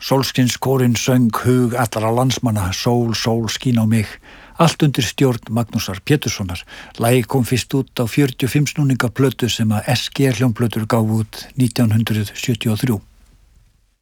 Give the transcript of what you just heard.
Sólskinskórinn söng hug allra landsmanna, sól, sól skín á mig, allt undir stjórn Magnúsar Péturssonar. Lagið kom fyrst út á 45 snúninga plötu sem að SG hljómplötur gáfu út 1973.